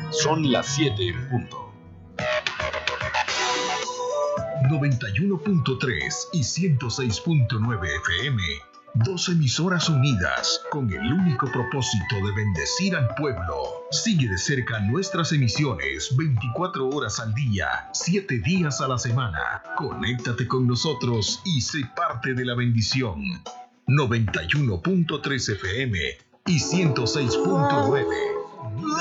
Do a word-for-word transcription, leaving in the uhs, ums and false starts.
Son las siete en punto. noventa y uno punto tres y ciento seis punto nueve F M. Dos emisoras unidas con el único propósito de bendecir al pueblo. Sigue de cerca nuestras emisiones veinticuatro horas al día, siete días a la semana. Conéctate con nosotros y sé parte de la bendición. noventa y uno punto tres F M y ciento seis punto nueve.